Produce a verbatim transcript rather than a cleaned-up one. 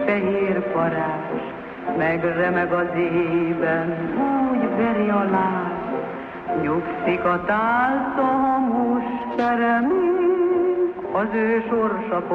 fehér parázs, megremeg az ében, úgy veri a láz, nyugszik a tálca, ha most teremünk, az ő sorsa